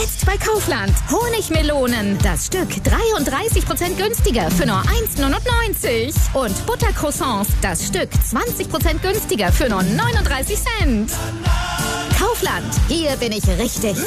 Jetzt bei Kaufland. Honigmelonen. Das Stück 33% günstiger für nur 1,99. Und Buttercroissants. Das Stück 20% günstiger für nur 39 Cent. Kaufland. Hier bin ich richtig.